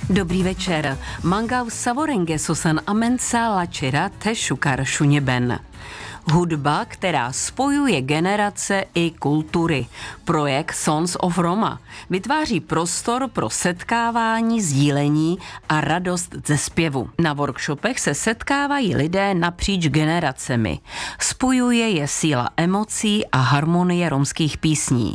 Dobrý večer. Mangau savorenge sosan amensa lačera te šukar šuněben. Hudba, která spojuje generace i kultury. Projekt Sons of Roma vytváří prostor pro setkávání, sdílení a radost ze zpěvu. Na workshopech se setkávají lidé napříč generacemi. Spojuje je síla emocí a harmonie romských písní.